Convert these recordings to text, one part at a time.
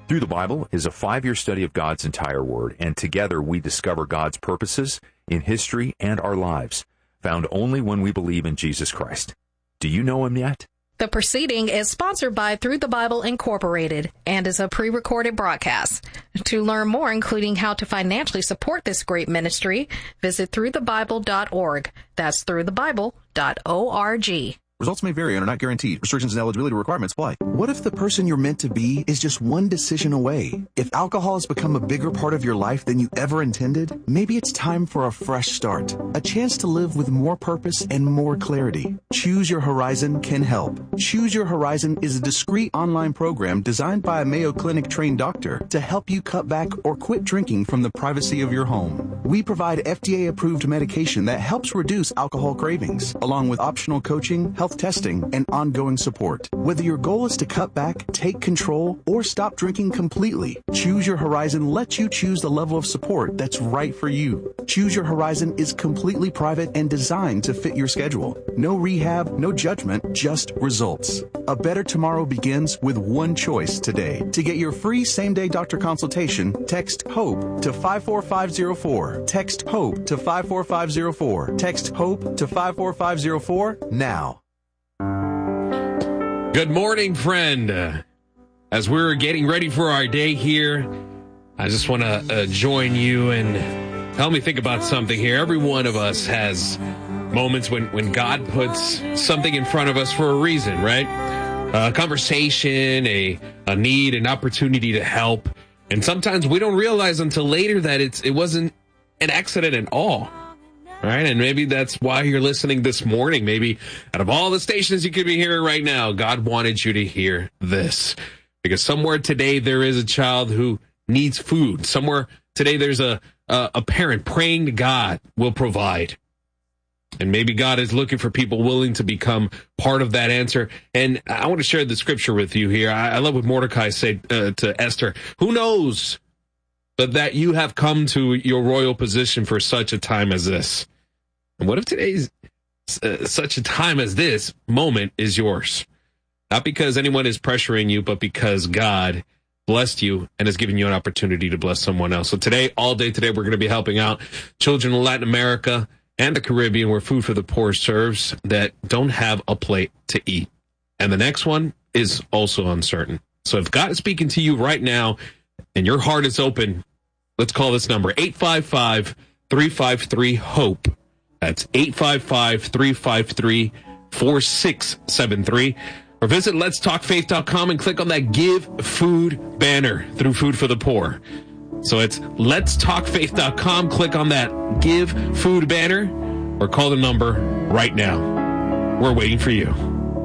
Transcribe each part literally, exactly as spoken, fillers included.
Through the Bible is a five-year study of God's entire Word, and together we discover God's purposes in history and our lives, found only when we believe in Jesus Christ. Do you know Him yet? The proceeding is sponsored by Through the Bible Incorporated and is a pre-recorded broadcast. To learn more, including how to financially support this great ministry, visit through the bible dot org. That's through the bible dot org. Results may vary and are not guaranteed. Restrictions and eligibility requirements apply. What if the person you're meant to be is just one decision away? If alcohol has become a bigger part of your life than you ever intended, maybe it's time for a fresh start. A chance to live with more purpose and more clarity. Choose Your Horizon can help. Choose Your Horizon is a discreet online program designed by a Mayo Clinic trained doctor to help you cut back or quit drinking from the privacy of your home. We provide F D A-approved medication that helps reduce alcohol cravings, along with optional coaching, health testing, and ongoing support. Whether your goal is to cut back, take control, or stop drinking completely, Choose Your Horizon lets you choose the level of support that's right for you. Choose Your Horizon is completely private and designed to fit your schedule. No rehab, no judgment, just results. A better tomorrow begins with one choice today. To get your free same-day doctor consultation, text HOPE to five four five zero four. Text HOPE to five four five zero four. Text HOPE to five four five zero four now. Good morning, friend. As we're getting ready for our day here, I just want to uh, join you and help me think about something here. Every one of us has moments when, when God puts something in front of us for a reason, right? A conversation, a, a need, an opportunity to help. And sometimes we don't realize until later that it's it wasn't an accident at all. Right, and maybe that's why you're listening this morning. Maybe out of all the stations you could be hearing right now, God wanted you to hear this. Because somewhere today there is a child who needs food. Somewhere today there's a, a, a parent praying to God will provide. And maybe God is looking for people willing to become part of that answer. And I want to share the scripture with you here. I, I love what Mordecai said uh, to Esther. Who knows but that you have come to your royal position for such a time as this? And what if today's uh, such a time as this moment is yours? Not because anyone is pressuring you, but because God blessed you and has given you an opportunity to bless someone else. So today, all day today, we're going to be helping out children in Latin America and the Caribbean where Food for the Poor serves that don't have a plate to eat. And the next one is also uncertain. So if God is speaking to you right now and your heart is open, let's call this number, eight five five, three five three, HOPE. That's eight five five, three five three, four six seven three. Or visit lets talk faith dot com and click on that Give Food banner through Food for the Poor. So it's lets talk faith dot com. Click on that Give Food banner or call the number right now. We're waiting for you.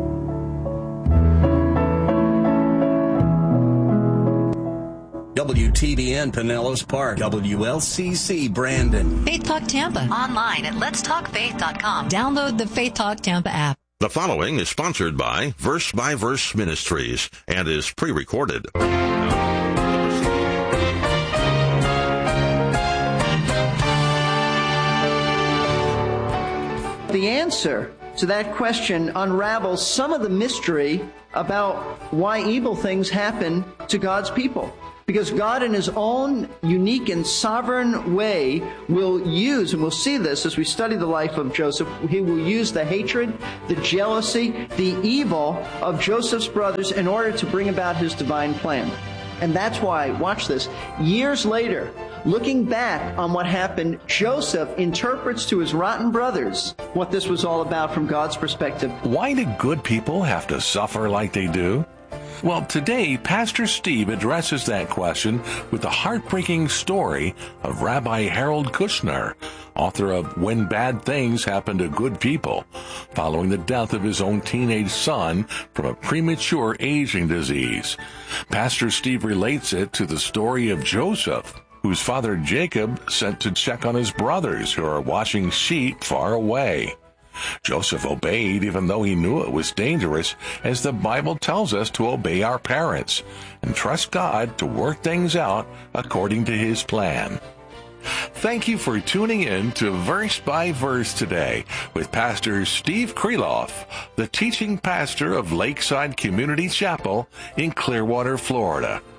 W T B N Pinellas Park, W L C C Brandon. Faith Talk Tampa. Online at lets talk faith dot com. Download the Faith Talk Tampa app. The following is sponsored by Verse by Verse Ministries and is pre-recorded. The answer to that question unravels some of the mystery about why evil things happen to God's people. Because God, in His own unique and sovereign way, will use, and we'll see this as we study the life of Joseph, He will use the hatred, the jealousy, the evil of Joseph's brothers in order to bring about His divine plan. And that's why, watch this, years later, looking back on what happened, Joseph interprets to his rotten brothers what this was all about from God's perspective. Why do good people have to suffer like they do? Well, today, Pastor Steve addresses that question with the heartbreaking story of Rabbi Harold Kushner, author of When Bad Things Happen to Good People, following the death of his own teenage son from a premature aging disease. Pastor Steve relates it to the story of Joseph, whose father Jacob sent to check on his brothers who are watching sheep far away. Joseph obeyed even though he knew it was dangerous, as the Bible tells us to obey our parents and trust God to work things out according to His plan. Thank you for tuning in to Verse by Verse today with Pastor Steve Kreloff, the teaching pastor of Lakeside Community Chapel in Clearwater, Florida.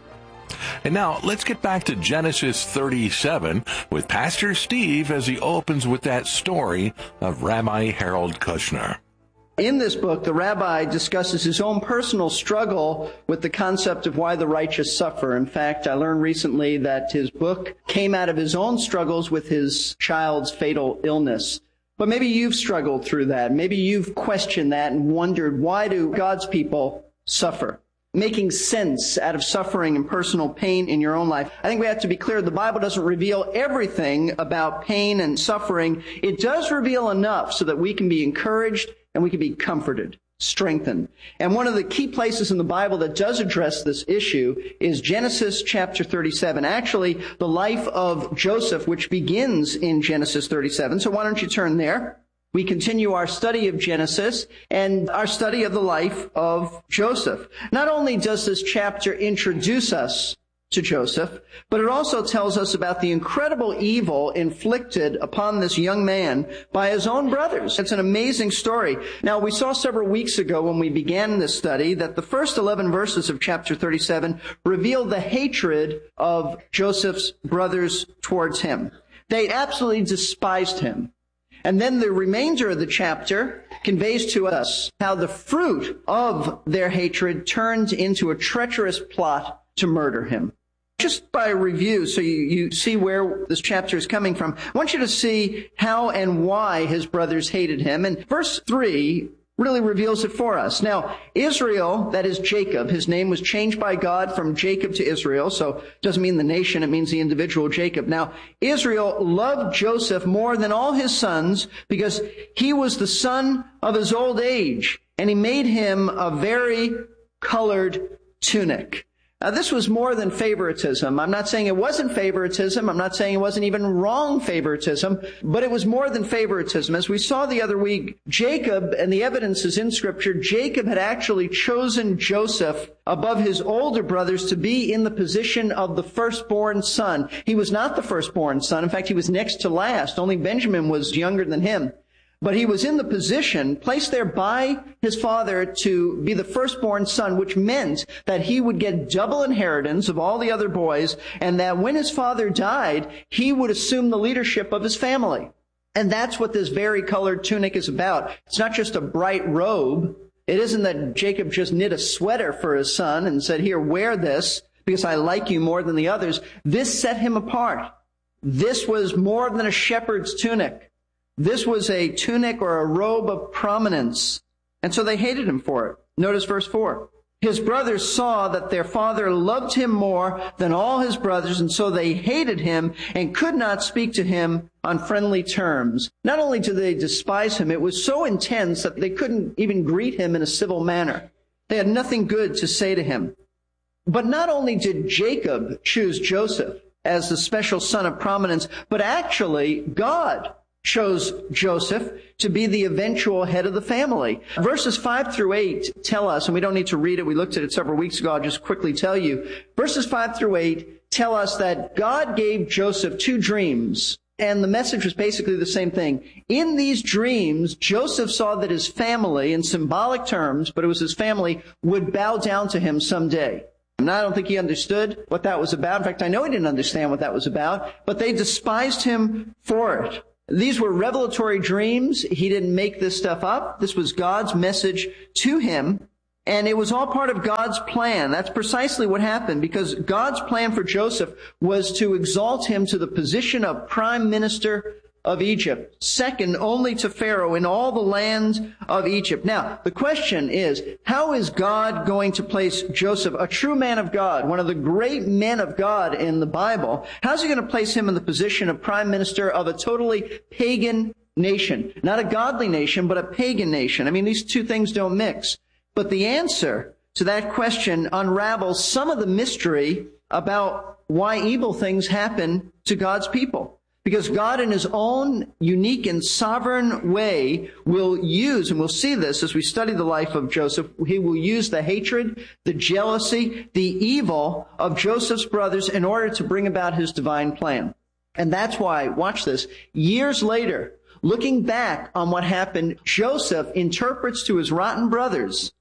And now, let's get back to Genesis thirty-seven with Pastor Steve as he opens with that story of Rabbi Harold Kushner. In this book, the rabbi discusses his own personal struggle with the concept of why the righteous suffer. In fact, I learned recently that his book came out of his own struggles with his child's fatal illness. But maybe you've struggled through that. Maybe you've questioned that and wondered, why do God's people suffer? Making sense out of suffering and personal pain in your own life. I think we have to be clear, the Bible doesn't reveal everything about pain and suffering. It does reveal enough so that we can be encouraged and we can be comforted, strengthened. And one of the key places in the Bible that does address this issue is Genesis chapter thirty-seven. Actually, the life of Joseph, which begins in Genesis thirty-seven. So why don't you turn there? We continue our study of Genesis and our study of the life of Joseph. Not only does this chapter introduce us to Joseph, but it also tells us about the incredible evil inflicted upon this young man by his own brothers. It's an amazing story. Now, we saw several weeks ago when we began this study that the first eleven verses of chapter thirty-seven reveal the hatred of Joseph's brothers towards him. They absolutely despised him. And then the remainder of the chapter conveys to us how the fruit of their hatred turned into a treacherous plot to murder him. Just by review, so you, you see where this chapter is coming from, I want you to see how and why his brothers hated him. And verse three really reveals it for us. Now, Israel, that is Jacob, his name was changed by God from Jacob to Israel, so it doesn't mean the nation, it means the individual Jacob. Now, Israel loved Joseph more than all his sons because he was the son of his old age, and he made him a very colored tunic. Now, this was more than favoritism. I'm not saying it wasn't favoritism. I'm not saying it wasn't even wrong favoritism, but it was more than favoritism. As we saw the other week, Jacob, and the evidence is in Scripture, Jacob had actually chosen Joseph above his older brothers to be in the position of the firstborn son. He was not the firstborn son. In fact, he was next to last. Only Benjamin was younger than him. But he was in the position, placed there by his father to be the firstborn son, which meant that he would get double inheritance of all the other boys, and that when his father died, he would assume the leadership of his family. And that's what this varicolored tunic is about. It's not just a bright robe. It isn't that Jacob just knit a sweater for his son and said, here, wear this because I like you more than the others. This set him apart. This was more than a shepherd's tunic. This was a tunic or a robe of prominence. And so they hated him for it. Notice verse four. His brothers saw that their father loved him more than all his brothers, and so they hated him and could not speak to him on friendly terms. Not only did they despise him, it was so intense that they couldn't even greet him in a civil manner. They had nothing good to say to him. But not only did Jacob choose Joseph as the special son of prominence, but actually God chose Joseph to be the eventual head of the family. Verses five through eight tell us, and we don't need to read it, we looked at it several weeks ago, I'll just quickly tell you. Verses five through eight tell us that God gave Joseph two dreams, and the message was basically the same thing. In these dreams, Joseph saw that his family, in symbolic terms, but it was his family, would bow down to him someday. And I don't think he understood what that was about. In fact, I know he didn't understand what that was about, but they despised him for it. These were revelatory dreams. He didn't make this stuff up. This was God's message to him, and it was all part of God's plan. That's precisely what happened, because God's plan for Joseph was to exalt him to the position of prime minister of Egypt, second only to Pharaoh in all the land of Egypt. Now, the question is, how is God going to place Joseph, a true man of God, one of the great men of God in the Bible, how's he going to place him in the position of prime minister of a totally pagan nation? Not a godly nation, but a pagan nation. I mean, these two things don't mix. But the answer to that question unravels some of the mystery about why evil things happen to God's people. Because God, in his own unique and sovereign way, will use, and we'll see this as we study the life of Joseph, he will use the hatred, the jealousy, the evil of Joseph's brothers in order to bring about his divine plan. And that's why, watch this, years later, looking back on what happened, Joseph interprets to his rotten brothers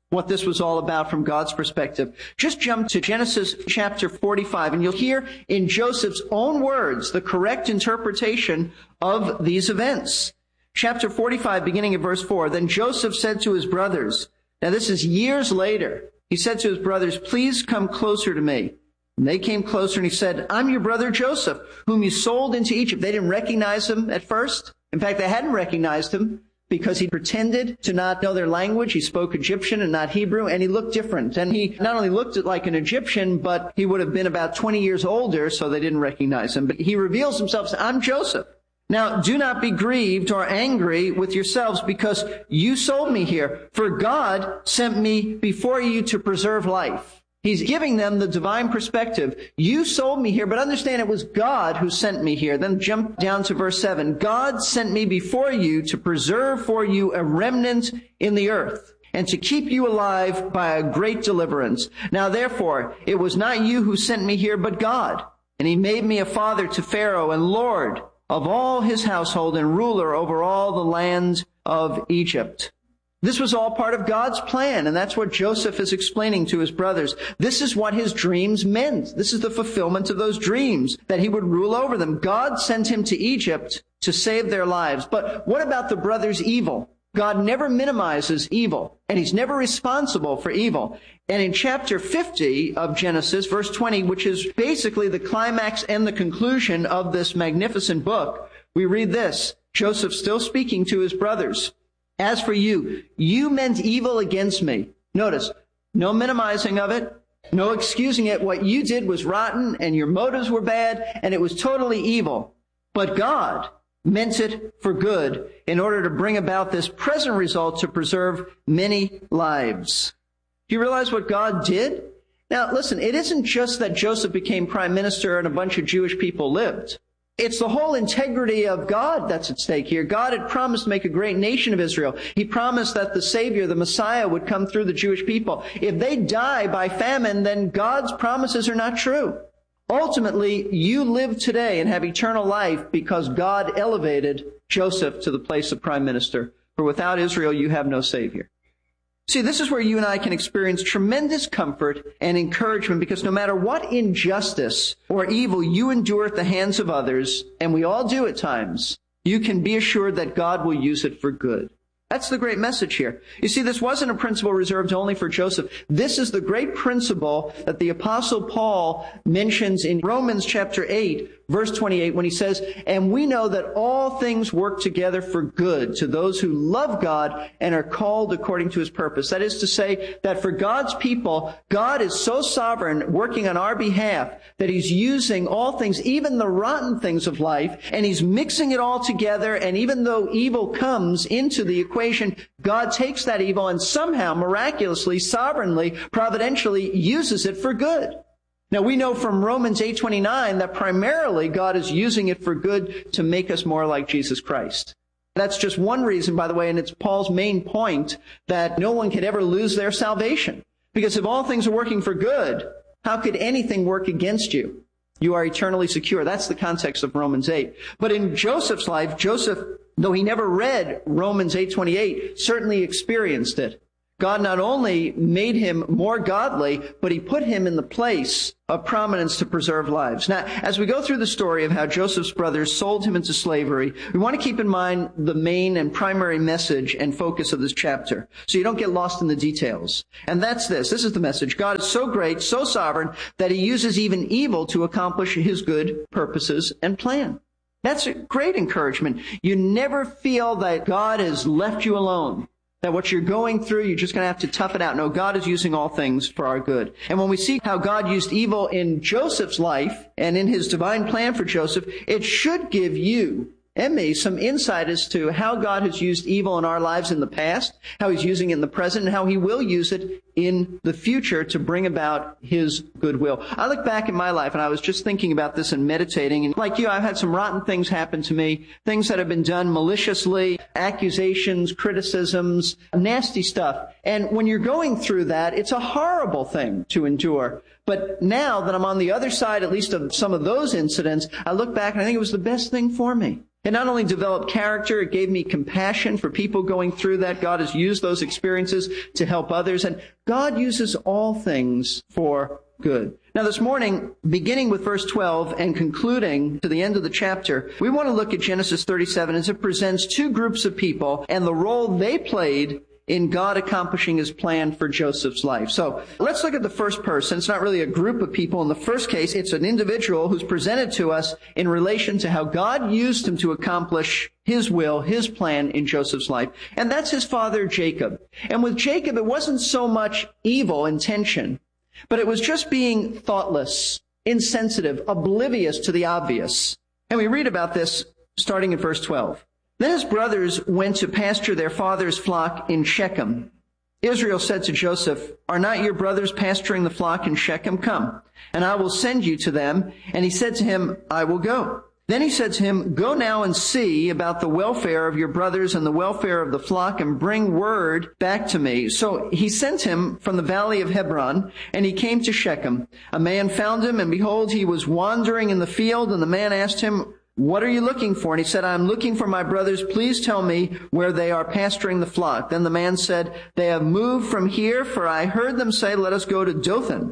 what this was all about from God's perspective. Just jump to Genesis chapter forty-five, and you'll hear in Joseph's own words the correct interpretation of these events. Chapter forty-five, beginning at verse four, "Then Joseph said to his brothers," now this is years later, he said to his brothers, "Please come closer to me." And they came closer, and he said, "I'm your brother Joseph, whom you sold into Egypt." They didn't recognize him at first. In fact, they hadn't recognized him because he pretended to not know their language. He spoke Egyptian and not Hebrew, and he looked different. And he not only looked like an Egyptian, but he would have been about twenty years older, so they didn't recognize him. But he reveals himself, "I'm Joseph. Now, do not be grieved or angry with yourselves because you sold me here, for God sent me before you to preserve life." He's giving them the divine perspective. You sold me here, but understand it was God who sent me here. Then jump down to verse seven. "God sent me before you to preserve for you a remnant in the earth, and to keep you alive by a great deliverance. Now therefore, it was not you who sent me here, but God. And he made me a father to Pharaoh and Lord of all his household and ruler over all the land of Egypt." This was all part of God's plan, and that's what Joseph is explaining to his brothers. This is what his dreams meant. This is the fulfillment of those dreams, that he would rule over them. God sent him to Egypt to save their lives. But what about the brothers' evil? God never minimizes evil, and he's never responsible for evil. And in chapter fifty of Genesis, verse twenty, which is basically the climax and the conclusion of this magnificent book, we read this. Joseph still speaking to his brothers. "As for you, you meant evil against me." Notice, no minimizing of it, no excusing it. What you did was rotten, and your motives were bad, and it was totally evil. But God meant it for good in order to bring about this present result to preserve many lives. Do you realize what God did? Now, listen, it isn't just that Joseph became prime minister and a bunch of Jewish people lived. It's the whole integrity of God that's at stake here. God had promised to make a great nation of Israel. He promised that the Savior, the Messiah, would come through the Jewish people. If they die by famine, then God's promises are not true. Ultimately, you live today and have eternal life because God elevated Joseph to the place of prime minister. For without Israel, you have no Savior. See, this is where you and I can experience tremendous comfort and encouragement, because no matter what injustice or evil you endure at the hands of others, and we all do at times, you can be assured that God will use it for good. That's the great message here. You see, this wasn't a principle reserved only for Joseph. This is the great principle that the Apostle Paul mentions in Romans chapter eight, verse twenty-eight, when he says, "And we know that all things work together for good to those who love God and are called according to his purpose." That is to say that for God's people, God is so sovereign, working on our behalf, that he's using all things, even the rotten things of life, and he's mixing it all together. And even though evil comes into the equation, God takes that evil and somehow, miraculously, sovereignly, providentially uses it for good. Now, we know from Romans eight twenty-nine that primarily God is using it for good to make us more like Jesus Christ. That's just one reason, by the way, and it's Paul's main point, that no one could ever lose their salvation. Because if all things are working for good, how could anything work against you? You are eternally secure. That's the context of Romans eight. But in Joseph's life, Joseph, though he never read Romans eight twenty-eight, certainly experienced it. God not only made him more godly, but he put him in the place of prominence to preserve lives. Now, as we go through the story of how Joseph's brothers sold him into slavery, we want to keep in mind the main and primary message and focus of this chapter, so you don't get lost in the details. And that's this. This is the message. God is so great, so sovereign, that he uses even evil to accomplish his good purposes and plan. That's a great encouragement. You never feel that God has left you alone, that what you're going through, you're just going to have to tough it out. No, God is using all things for our good. And when we see how God used evil in Joseph's life and in his divine plan for Joseph, it should give you and me some insight as to how God has used evil in our lives in the past, how he's using it in the present, and how he will use it in the future to bring about his goodwill. I look back at my life, and I was just thinking about this and meditating, and like you, I've had some rotten things happen to me, things that have been done maliciously, accusations, criticisms, nasty stuff. And when you're going through that, it's a horrible thing to endure. But now that I'm on the other side, at least of some of those incidents, I look back and I think it was the best thing for me. It not only developed character, it gave me compassion for people going through that. God has used those experiences to help others. And God uses all things for good. Now this morning, beginning with verse twelve and concluding to the end of the chapter, we want to look at Genesis thirty-seven as it presents two groups of people and the role they played in God accomplishing his plan for Joseph's life. So let's look at the first person. It's not really a group of people. In the first case, it's an individual who's presented to us in relation to how God used him to accomplish his will, his plan in Joseph's life. And that's his father, Jacob. And with Jacob, it wasn't so much evil intention, but it was just being thoughtless, insensitive, oblivious to the obvious. And we read about this starting in verse twelve. Then his brothers went to pasture their father's flock in Shechem. Israel said to Joseph, "Are not your brothers pasturing the flock in Shechem? Come, and I will send you to them." And he said to him, "I will go." Then he said to him, "Go now and see about the welfare of your brothers and the welfare of the flock, and bring word back to me." So he sent him from the valley of Hebron, and he came to Shechem. A man found him, and behold, he was wandering in the field, and the man asked him, "What are you looking for?" And he said, "I'm looking for my brothers. Please tell me where they are pasturing the flock." Then the man said, "They have moved from here, for I heard them say, 'Let us go to Dothan.'"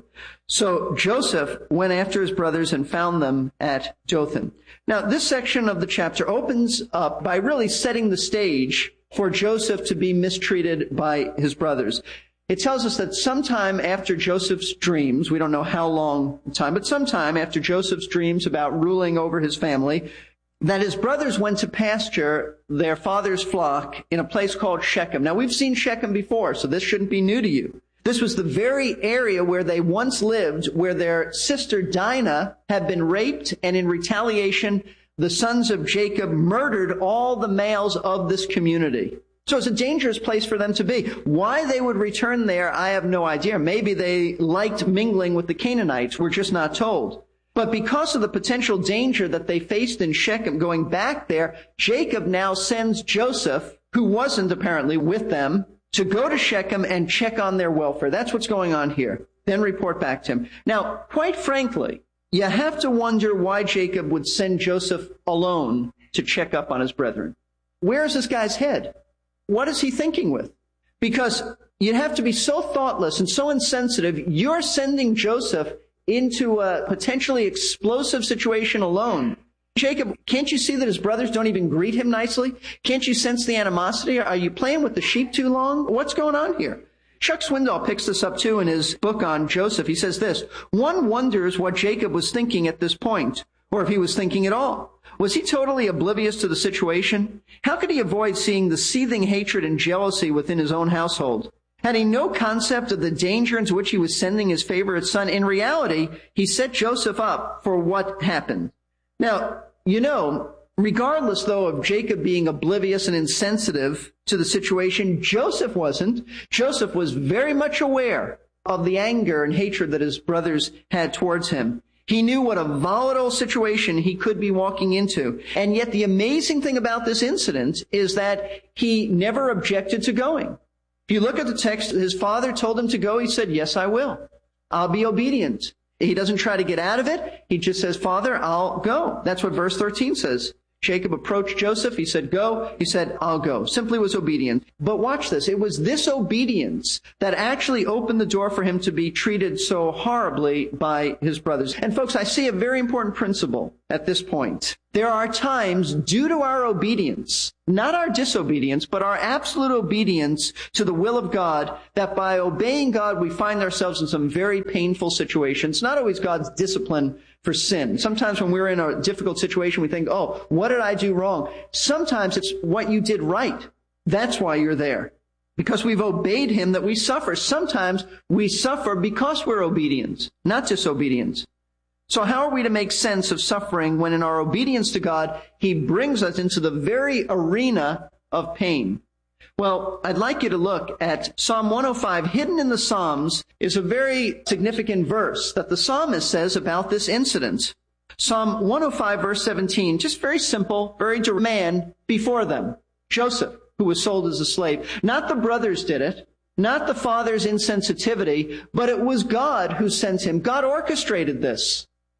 So Joseph went after his brothers and found them at Dothan. Now, this section of the chapter opens up by really setting the stage for Joseph to be mistreated by his brothers. It tells us that sometime after Joseph's dreams, we don't know how long time, but sometime after Joseph's dreams about ruling over his family, that his brothers went to pasture their father's flock in a place called Shechem. Now, we've seen Shechem before, so this shouldn't be new to you. This was the very area where they once lived, where their sister Dinah had been raped, and in retaliation, the sons of Jacob murdered all the males of this community. So it's a dangerous place for them to be. Why they would return there, I have no idea. Maybe they liked mingling with the Canaanites. We're just not told. But because of the potential danger that they faced in Shechem going back there, Jacob now sends Joseph, who wasn't apparently with them, to go to Shechem and check on their welfare. That's what's going on here. Then report back to him. Now, quite frankly, you have to wonder why Jacob would send Joseph alone to check up on his brethren. Where's this guy's head? What is he thinking with? Because you'd have to be so thoughtless and so insensitive. You're sending Joseph into a potentially explosive situation alone. Jacob, can't you see that his brothers don't even greet him nicely? Can't you sense the animosity? Are you playing with the sheep too long? What's going on here? Chuck Swindoll picks this up too in his book on Joseph. He says this, "One wonders what Jacob was thinking at this point, or if he was thinking at all. Was he totally oblivious to the situation? How could he avoid seeing the seething hatred and jealousy within his own household? Had he no concept of the danger into which he was sending his favorite son? In reality, he set Joseph up for what happened." Now, you know, regardless, though, of Jacob being oblivious and insensitive to the situation, Joseph wasn't. Joseph was very much aware of the anger and hatred that his brothers had towards him. He knew what a volatile situation he could be walking into. And yet the amazing thing about this incident is that he never objected to going. If you look at the text, his father told him to go. He said, "Yes, I will. I'll be obedient." He doesn't try to get out of it. He just says, "Father, I'll go." That's what verse thirteen says. Jacob approached Joseph. He said, "Go." He said, "I'll go." Simply was obedient. But watch this. It was this obedience that actually opened the door for him to be treated so horribly by his brothers. And folks, I see a very important principle at this point. There are times, due to our obedience, not our disobedience, but our absolute obedience to the will of God, that by obeying God, we find ourselves in some very painful situations. Not always God's discipline for sin. Sometimes when we're in a difficult situation, we think, "Oh, what did I do wrong?" Sometimes it's what you did right. That's why you're there. Because we've obeyed him that we suffer. Sometimes we suffer because we're obedient, not disobedience. So how are we to make sense of suffering when in our obedience to God, he brings us into the very arena of pain? Well, I'd like you to look at Psalm one oh five. Hidden in the Psalms is a very significant verse that the psalmist says about this incident. Psalm one oh five, verse seventeen, just very simple, very direct. Man before them, Joseph, who was sold as a slave. Not the brothers did it, not the father's insensitivity, but it was God who sent him. God orchestrated this.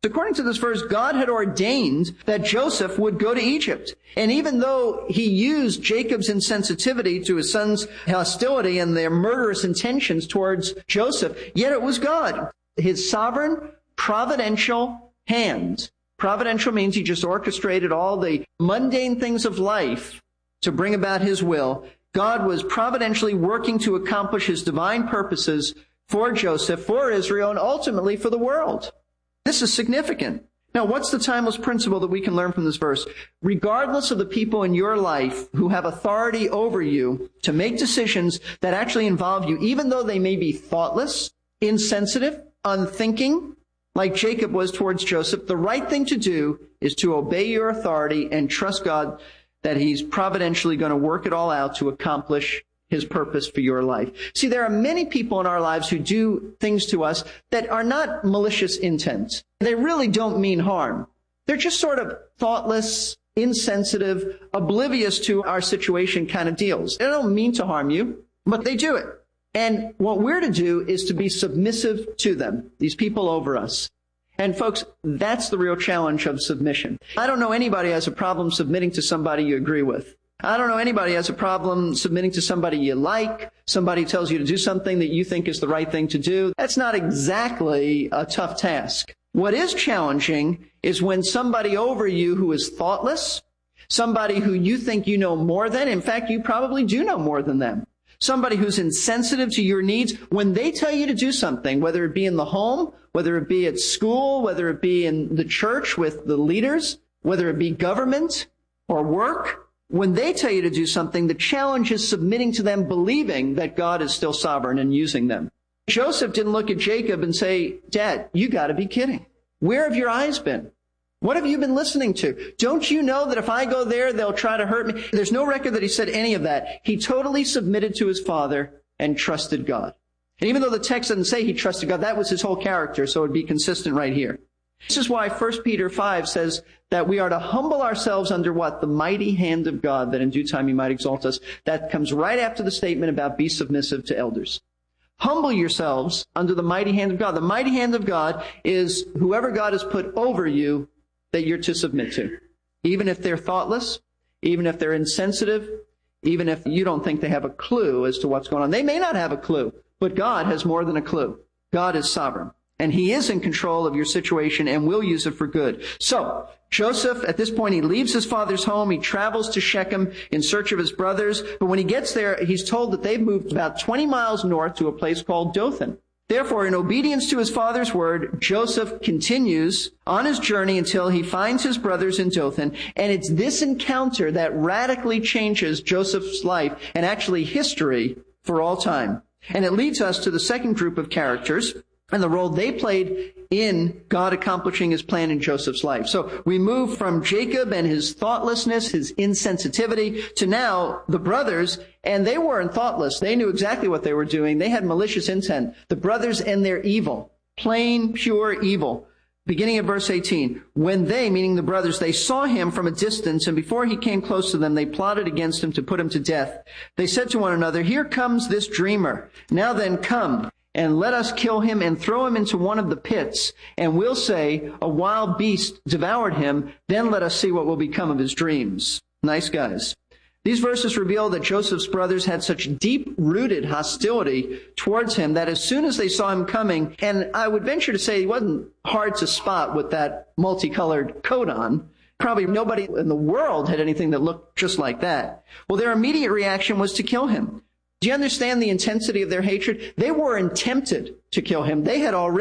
According to this verse, God had ordained that Joseph would go to Egypt. And even though he used Jacob's insensitivity to his son's hostility and their murderous intentions towards Joseph, yet it was God. His sovereign, providential hand. Providential means he just orchestrated all the mundane things of life to bring about his will. God was providentially working to accomplish his divine purposes for Joseph, for Israel, and ultimately for the world. This is significant. Now, what's the timeless principle that we can learn from this verse? Regardless of the people in your life who have authority over you to make decisions that actually involve you, even though they may be thoughtless, insensitive, unthinking, like Jacob was towards Joseph, the right thing to do is to obey your authority and trust God that he's providentially going to work it all out to accomplish his purpose for your life. See, there are many people in our lives who do things to us that are not malicious intent. They really don't mean harm. They're just sort of thoughtless, insensitive, oblivious to our situation kind of deals. They don't mean to harm you, but they do it. And what we're to do is to be submissive to them, these people over us. And folks, that's the real challenge of submission. I don't know anybody who has a problem submitting to somebody you agree with. I don't know anybody who has a problem submitting to somebody you like, somebody tells you to do something that you think is the right thing to do. That's not exactly a tough task. What is challenging is when somebody over you who is thoughtless, somebody who you think you know more than, in fact, you probably do know more than them, somebody who's insensitive to your needs, when they tell you to do something, whether it be in the home, whether it be at school, whether it be in the church with the leaders, whether it be government or work, when they tell you to do something, the challenge is submitting to them, believing that God is still sovereign and using them. Joseph didn't look at Jacob and say, Dad, you got to be kidding. Where have your eyes been? What have you been listening to? Don't you know that if I go there, they'll try to hurt me? There's no record that he said any of that. He totally submitted to his father and trusted God. And even though the text doesn't say he trusted God, that was his whole character, so it would be consistent right here. This is why First Peter five says that we are to humble ourselves under what? The mighty hand of God, that in due time he might exalt us. That comes right after the statement about be submissive to elders. Humble yourselves under the mighty hand of God. The mighty hand of God is whoever God has put over you that you're to submit to. Even if they're thoughtless, even if they're insensitive, even if you don't think they have a clue as to what's going on. They may not have a clue, but God has more than a clue. God is sovereign. And he is in control of your situation and will use it for good. So, Joseph, at this point, he leaves his father's home. He travels to Shechem in search of his brothers. But when he gets there, he's told that they've moved about twenty miles north to a place called Dothan. Therefore, in obedience to his father's word, Joseph continues on his journey until he finds his brothers in Dothan. And it's this encounter that radically changes Joseph's life and actually history for all time. And it leads us to the second group of characters and the role they played in God accomplishing his plan in Joseph's life. So we move from Jacob and his thoughtlessness, his insensitivity, to now the brothers, and they weren't thoughtless. They knew exactly what they were doing. They had malicious intent. The brothers and their evil, plain, pure evil. Beginning of verse eighteen, when they, meaning the brothers, they saw him from a distance, and before he came close to them, they plotted against him to put him to death. They said to one another, here comes this dreamer. Now then, come, and let us kill him and throw him into one of the pits, and we'll say, a wild beast devoured him, then let us see what will become of his dreams. Nice guys. These verses reveal that Joseph's brothers had such deep-rooted hostility towards him that as soon as they saw him coming, and I would venture to say he wasn't hard to spot with that multicolored coat on. Probably nobody in the world had anything that looked just like that. Well, their immediate reaction was to kill him. Do you understand the intensity of their hatred? They weren't tempted to kill him. They had already